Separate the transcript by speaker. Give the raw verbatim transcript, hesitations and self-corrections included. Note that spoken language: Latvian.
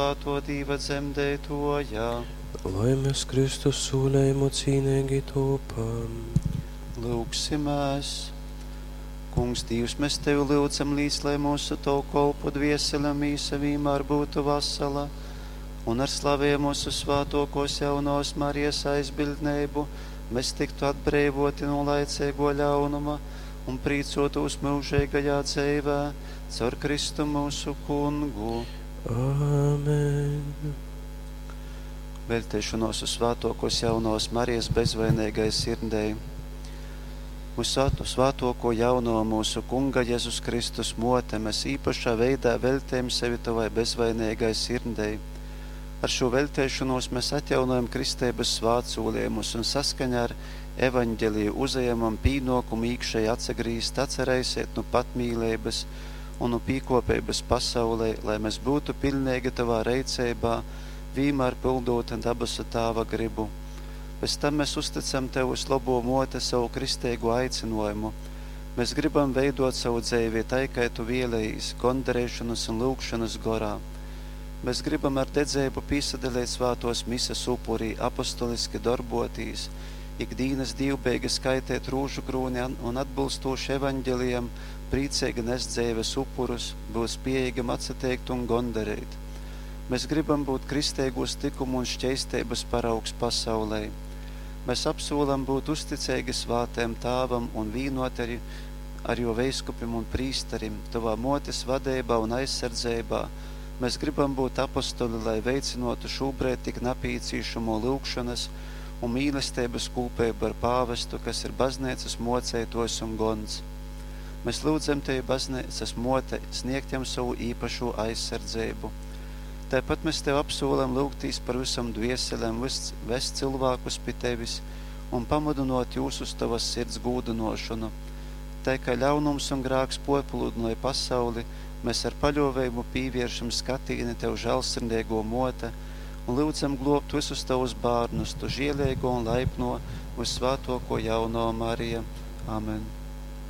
Speaker 1: to Dieva dzemdētojā.
Speaker 2: Lai mēs Kristus sūlējumu cīnīgi topam.
Speaker 1: Lūgsimēs. Kungs, Dievs, mēs Tevi lūdzam līdz, lai mūsu Tavu kolpu dviesele mīsa vienmēr būtu vasala, un ar slaviem mūsu svātokos jaunos Marijas aizbildnību mēs tiktu atbrīvoti no laicīgo ļaunuma un prīcotos mūžīgajā dzīvē caur Kristu mūsu Kungu.
Speaker 2: Āmen.
Speaker 1: Veltīšanos uz svātokos jaunos Marijas bezvainīgai sirdei. Uz svātoko jauno mūsu Kunga Jēzus Kristus mote mēs īpašā veidā veltējam sevi Tavai bezvainīgai sirdei. Ar šo veltēšanos mēs atjaunojam kristības svātsūliemus un saskaņā ar evaņģeliju uzejamam pīnokumu īkšēji atsagrīst, atcerēsiet nu patmīlības un nu pīkopības pasaulē, lai mēs būtu pilnīgi Tavā reicībā, vienmēr pildot dabasu Tāva gribu. Pēc tam mēs uzticam Tev uz labo mote savu kristīgu aicinojumu. Mēs gribam veidot savu dzīvi tai, kā Tu vēlējies, gondarēšanas un lūgšanas gorā. Mēs gribam ar dedzību pīsadalīt svātos misas upurī, apostoliski darbotīs, ikdienas divbēgi skaitēt rūžu krūni un atbilstoši evaņģelijam, priecīgi nest dzīves upurus, būs pieejam atsateikt un gondarēt. Mēs gribam būt kristīgos tikumu un šķeistības paraugs pasaulē. Mēs apsolam būt uzticīgi svātēm Tāvam un vīnot ar, ar jo veiskupim un prīstarim, Tavā motes vadībā un aizsardzībā. Mēs gribam būt apostoli, lai veicinotu šūbrēt tik napīcīšamo lūgšanas un mīlestības kūpēbu ar pāvestu, kas ir baznīcas mocētos un gons. Mēs lūdzam Tevi, baznīcas mote, sniegtiem savu īpašo aizsardzību. Tāpat mēs Tev apsolam lūgtīs par visam dvieselēm, vest cilvēkus pie Tevis un pamudinot jūs uz Tavas sirds gūdinošanu. Tā kā ļaunums un grāks poplūdinoja pasauli, mēs ar paļovējumu pīvēršam skatīni Tev žēlsirdīgo mote un lūdzam globt visus Tavus bārnus, Tu žielīgo un laipno uz svātoko jauno Mariju. Amen.